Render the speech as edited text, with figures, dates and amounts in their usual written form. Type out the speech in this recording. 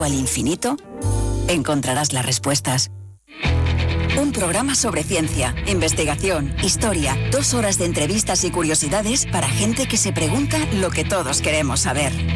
al infinito, encontrarás las respuestas. Un programa sobre ciencia, investigación, historia, 2 horas de entrevistas y curiosidades para gente que se pregunta lo que todos queremos saber.